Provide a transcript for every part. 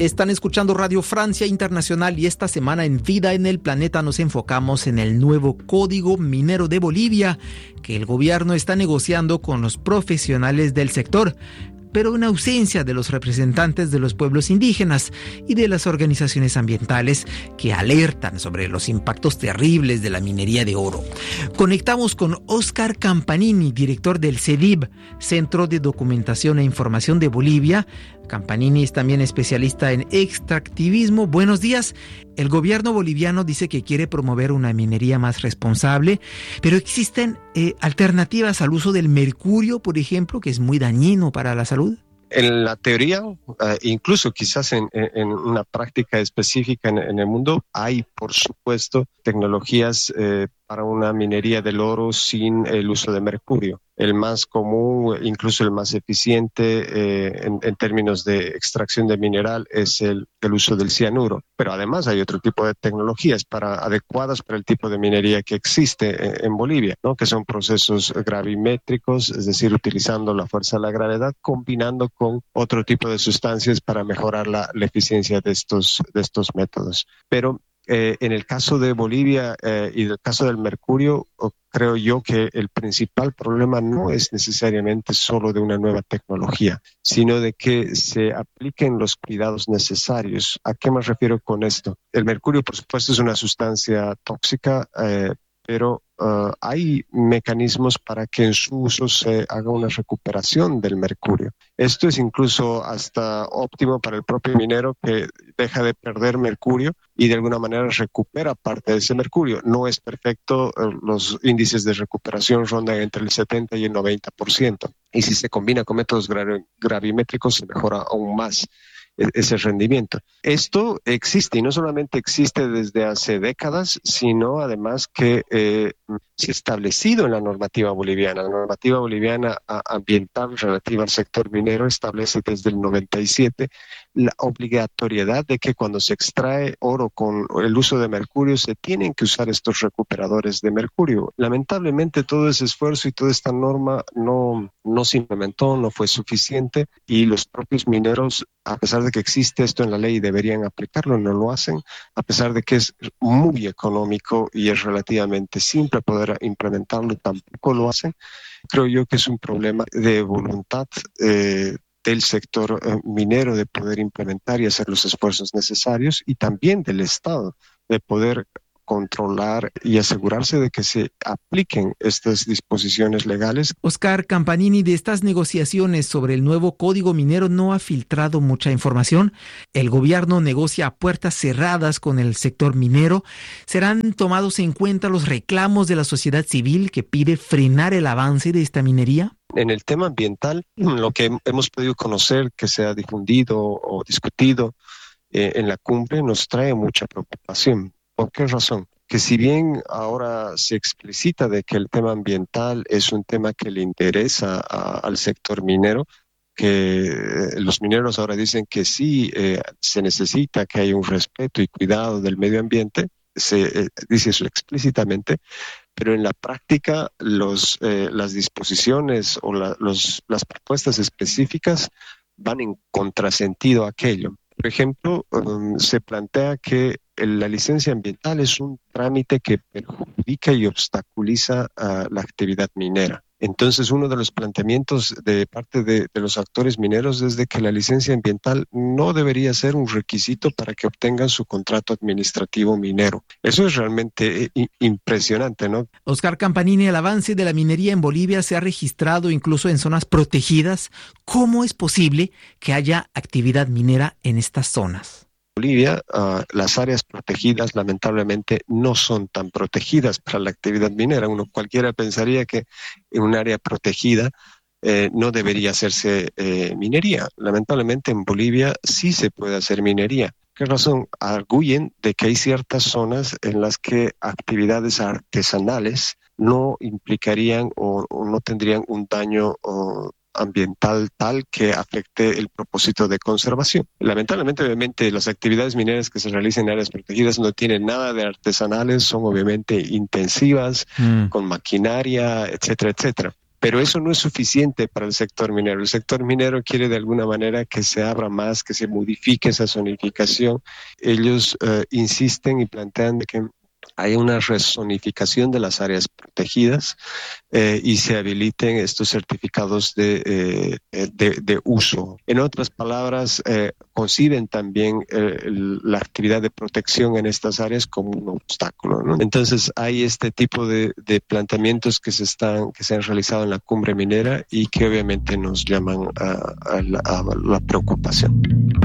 Están escuchando Radio Francia Internacional y esta semana en Vida en el Planeta nos enfocamos en el nuevo Código Minero de Bolivia que el gobierno está negociando con los profesionales del sector, pero en ausencia de los representantes de los pueblos indígenas y de las organizaciones ambientales que alertan sobre los impactos terribles de la minería de oro. Conectamos con Óscar Campanini, director del CEDIB, Centro de Documentación e Información de Bolivia. Campanini es también especialista en extractivismo. Buenos días. El gobierno boliviano dice que quiere promover una minería más responsable, pero existen alternativas al uso del mercurio, por ejemplo, que es muy dañino para la salud. En la teoría, incluso quizás en una práctica específica en el mundo, hay, por supuesto, tecnologías para una minería del oro sin el uso de mercurio. El más común, incluso el más eficiente en términos de extracción de mineral es el uso del cianuro. Pero además hay otro tipo de tecnologías adecuadas para el tipo de minería que existe en Bolivia, ¿no? Que son procesos gravimétricos, es decir, utilizando la fuerza de la gravedad, combinando con otro tipo de sustancias para mejorar la eficiencia de estos métodos. Pero en el caso de Bolivia y del caso del mercurio, creo yo que el principal problema no es necesariamente solo de una nueva tecnología, sino de que se apliquen los cuidados necesarios. ¿A qué me refiero con esto? El mercurio, por supuesto, es una sustancia tóxica, pero hay mecanismos para que en su uso se haga una recuperación del mercurio. Esto es incluso hasta óptimo para el propio minero, que deja de perder mercurio y de alguna manera recupera parte de ese mercurio. No es perfecto, los índices de recuperación rondan entre el 70 y el 90%. Y si se combina con métodos gravimétricos se mejora aún más ese rendimiento. Esto existe y no solamente existe desde hace décadas, sino además que se ha establecido en la normativa boliviana. La normativa boliviana ambiental relativa al sector minero establece desde el 97 la obligatoriedad de que cuando se extrae oro con el uso de mercurio se tienen que usar estos recuperadores de mercurio. Lamentablemente todo ese esfuerzo y toda esta norma no se implementó, no fue suficiente y los propios mineros, a pesar de que existe esto en la ley y deberían aplicarlo, no lo hacen, a pesar de que es muy económico y es relativamente simple poder implementarlo, tampoco lo hacen. Creo yo que es un problema de voluntad del sector minero de poder implementar y hacer los esfuerzos necesarios y también del Estado de poder controlar y asegurarse de que se apliquen estas disposiciones legales. Óscar Campanini, de estas negociaciones sobre el nuevo Código Minero no ha filtrado mucha información. El gobierno negocia a puertas cerradas con el sector minero. ¿Serán tomados en cuenta los reclamos de la sociedad civil que pide frenar el avance de esta minería? En el tema ambiental, lo que hemos podido conocer, que se ha difundido o discutido en la cumbre, nos trae mucha preocupación. ¿Por qué razón? Que si bien ahora se explicita de que el tema ambiental es un tema que le interesa al sector minero, que los mineros ahora dicen que sí se necesita que haya un respeto y cuidado del medio ambiente, se dice eso explícitamente, pero en la práctica las disposiciones o las propuestas específicas van en contrasentido a aquello. Por ejemplo, se plantea que la licencia ambiental es un trámite que perjudica y obstaculiza la actividad minera. Entonces, uno de los planteamientos de parte de los actores mineros es de que la licencia ambiental no debería ser un requisito para que obtengan su contrato administrativo minero. Eso es realmente impresionante, ¿no? Óscar Campanini, el avance de la minería en Bolivia se ha registrado incluso en zonas protegidas. ¿Cómo es posible que haya actividad minera en estas zonas? Bolivia, las áreas protegidas lamentablemente no son tan protegidas para la actividad minera. Cualquiera pensaría que en un área protegida no debería hacerse minería. Lamentablemente en Bolivia sí se puede hacer minería. ¿Qué razón? Arguyen de que hay ciertas zonas en las que actividades artesanales no implicarían o no tendrían un daño ambiental tal que afecte el propósito de conservación. Lamentablemente, obviamente, las actividades mineras que se realizan en áreas protegidas no tienen nada de artesanales, son obviamente intensivas, con maquinaria, etcétera, etcétera. Pero eso no es suficiente para el sector minero. El sector minero quiere de alguna manera que se abra más, que se modifique esa zonificación. Ellos insisten y plantean de que hay una rezonificación de las áreas protegidas y se habiliten estos certificados de uso. En otras palabras, conciben también la actividad de protección en estas áreas como un obstáculo, ¿no? Entonces hay este tipo de planteamientos que se han realizado en la cumbre minera y que obviamente nos llaman a la preocupación.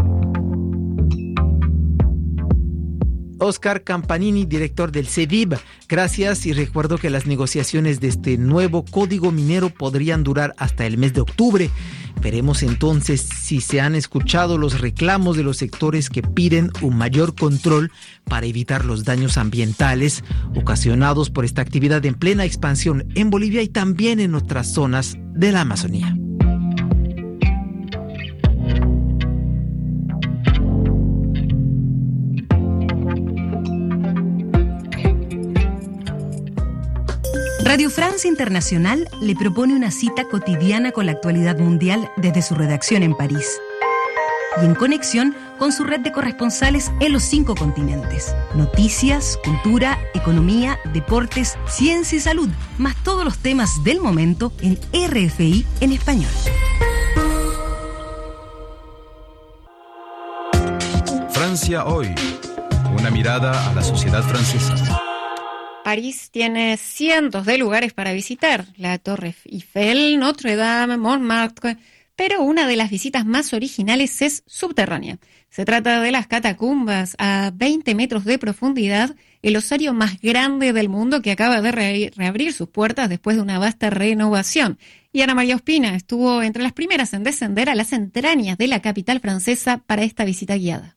Oscar Campanini, director del CEVIB, gracias, y recuerdo que las negociaciones de este nuevo código minero podrían durar hasta el mes de octubre. Veremos entonces si se han escuchado los reclamos de los sectores que piden un mayor control para evitar los daños ambientales ocasionados por esta actividad en plena expansión en Bolivia y también en otras zonas de la Amazonía. Radio Francia Internacional le propone una cita cotidiana con la actualidad mundial desde su redacción en París y en conexión con su red de corresponsales en los 5 continentes. Noticias, cultura, economía, deportes, ciencia y salud, más todos los temas del momento en RFI en español. Francia hoy. Una mirada a la sociedad francesa. París tiene cientos de lugares para visitar, la Torre Eiffel, Notre Dame, Montmartre, pero una de las visitas más originales es subterránea. Se trata de las catacumbas a 20 metros de profundidad, el osario más grande del mundo que acaba de reabrir sus puertas después de una vasta renovación. Y Ana María Ospina estuvo entre las primeras en descender a las entrañas de la capital francesa para esta visita guiada.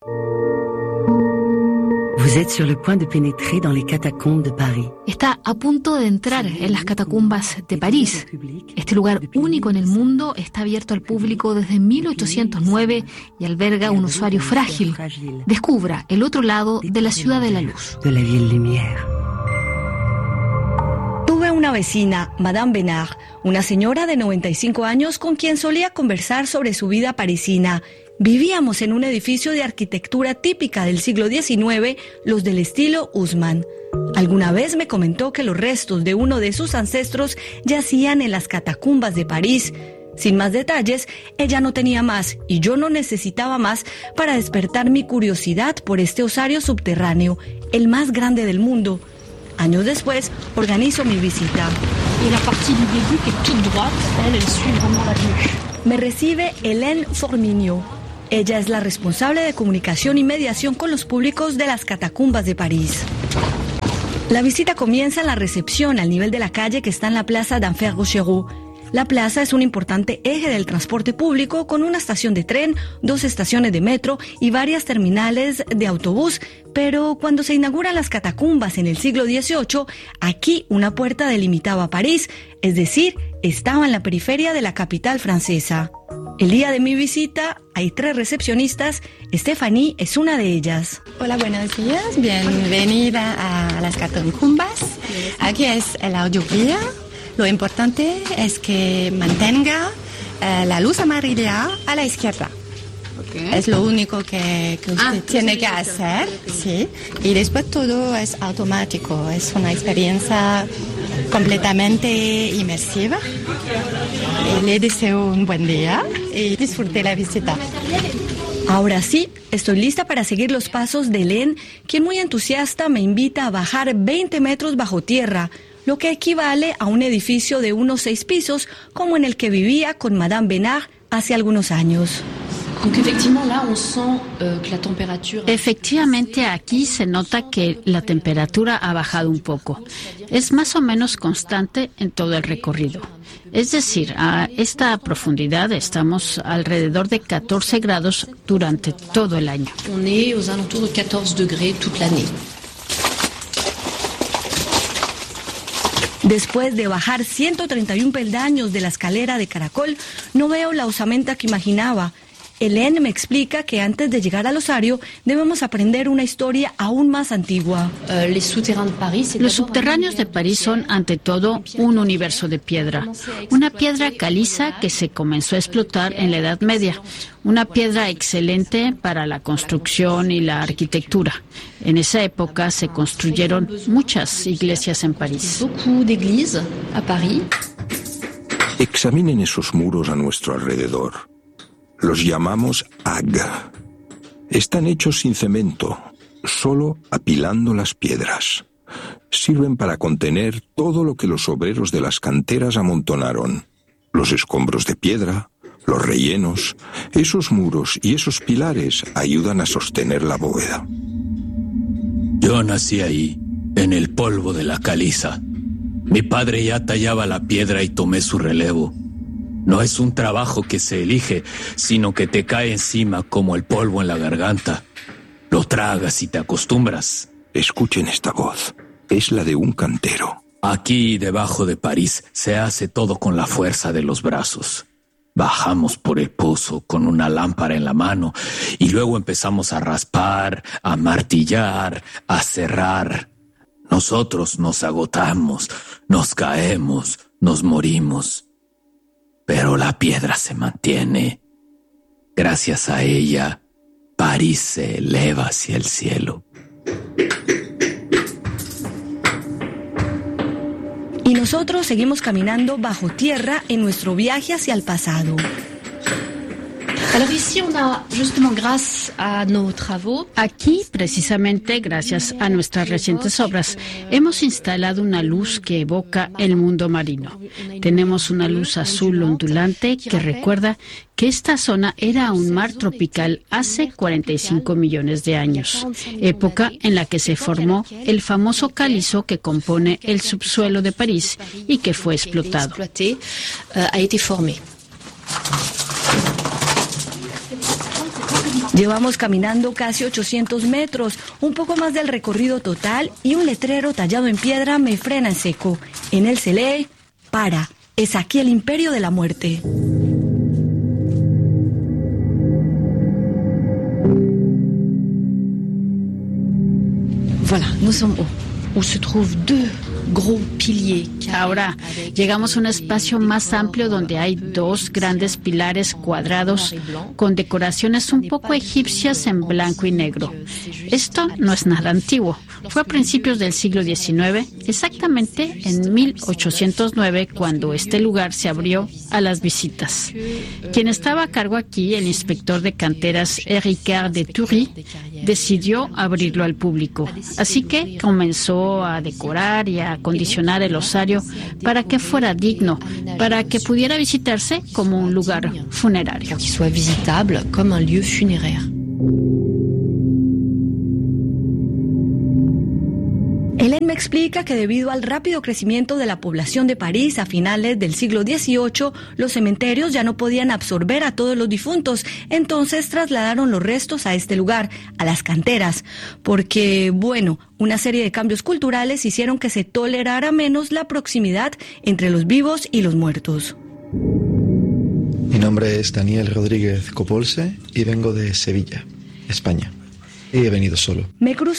Vous êtes sur le point de pénétrer dans les catacombes de Paris. Está a punto de entrar en las catacumbas de París. Este lugar único en el mundo está abierto al público desde 1809 y alberga un usuario frágil. Descubra el otro lado de la ciudad de la luz. De la Ville Lumière. Tuve una vecina, Madame Benard, una señora de 95 años con quien solía conversar sobre su vida parisina. Vivíamos en un edificio de arquitectura típica del siglo XIX, los del estilo Haussmann. Alguna vez me comentó que los restos de uno de sus ancestros yacían en las catacumbas de París. Sin más detalles, ella no tenía más y yo no necesitaba más para despertar mi curiosidad por este osario subterráneo, el más grande del mundo. Años después, organizo mi visita. Y la partie du début que est toute droite, elle suit vraiment la vue. Me recibe Hélène Formigno. Ella es la responsable de comunicación y mediación con los públicos de las catacumbas de París. La visita comienza en la recepción al nivel de la calle que está en la Plaza d'Enfer Rochereau. La plaza es un importante eje del transporte público con una estación de tren, 2 estaciones de metro y varias terminales de autobús. Pero cuando se inauguran las catacumbas en el siglo XVIII, aquí una puerta delimitaba París, es decir, estaba en la periferia de la capital francesa. El día de mi visita hay 3 recepcionistas. Stephanie es una de ellas. Hola, buenos días. Bienvenida a las catacumbas. Aquí es el audioguía. Lo importante es que mantenga la luz amarilla a la izquierda. Okay. Es lo único que usted tiene que hacer. Sí. Y después todo es automático. Es una experiencia completamente inmersiva. Le deseo un buen día y disfrute la visita. Ahora sí, estoy lista para seguir los pasos de Hélène, quien muy entusiasta me invita a bajar 20 metros bajo tierra, lo que equivale a un edificio de unos 6 pisos, como en el que vivía con Madame Benard hace algunos años. Efectivamente, aquí se nota que la temperatura ha bajado un poco. Es más o menos constante en todo el recorrido. Es decir, a esta profundidad estamos alrededor de 14 grados durante todo el año. Después de bajar 131 peldaños de la escalera de caracol, no veo la osamenta que imaginaba. Hélène me explica que antes de llegar al osario debemos aprender una historia aún más antigua. Los subterráneos de París son, ante todo, un universo de piedra. Una piedra caliza que se comenzó a explotar en la Edad Media. Una piedra excelente para la construcción y la arquitectura. En esa época se construyeron muchas iglesias en París. Examinen esos muros a nuestro alrededor. Los llamamos Ag. Están hechos sin cemento, solo apilando las piedras. Sirven para contener todo lo que los obreros de las canteras amontonaron. Los escombros de piedra, los rellenos, esos muros y esos pilares ayudan a sostener la bóveda. Yo nací ahí, en el polvo de la caliza. Mi padre ya tallaba la piedra y tomé su relevo. No es un trabajo que se elige, sino que te cae encima como el polvo en la garganta. Lo tragas y te acostumbras. Escuchen esta voz. Es la de un cantero. Aquí, debajo de París, se hace todo con la fuerza de los brazos. Bajamos por el pozo con una lámpara en la mano y luego empezamos a raspar, a martillar, a cerrar. Nosotros nos agotamos, nos caemos, nos morimos. Pero la piedra se mantiene. Gracias a ella, París se eleva hacia el cielo. Y nosotros seguimos caminando bajo tierra en nuestro viaje hacia el pasado. Aquí, precisamente gracias a nuestras recientes obras, hemos instalado una luz que evoca el mundo marino. Tenemos una luz azul ondulante que recuerda que esta zona era un mar tropical hace 45 millones de años, época en la que se formó el famoso calizo que compone el subsuelo de París y que fue explotado. Llevamos caminando casi 800 metros, un poco más del recorrido total, y un letrero tallado en piedra me frena en seco. En él se lee: para, es aquí el imperio de la muerte. Voilà, nous sommes où se trouvent deux gros piliers. Ahora llegamos a un espacio más amplio donde hay dos grandes pilares cuadrados con decoraciones un poco egipcias en blanco y negro. Esto no es nada antiguo. Fue a principios del siglo XIX, exactamente en 1809, cuando este lugar se abrió a las visitas. Quien estaba a cargo aquí, el inspector de canteras Ricard de Thury, decidió abrirlo al público. Así que comenzó a decorar y a acondicionar el osario para que fuera digno, para que pudiera visitarse como un lugar funerario. Que soit visitable comme un lieu funéraire. Hélène me explica que debido al rápido crecimiento de la población de París a finales del siglo XVIII, los cementerios ya no podían absorber a todos los difuntos, entonces trasladaron los restos a este lugar, a las canteras, porque, bueno, una serie de cambios culturales hicieron que se tolerara menos la proximidad entre los vivos y los muertos. Mi nombre es Daniel Rodríguez Copolse y vengo de Sevilla, España. Y he venido solo. Me cruzo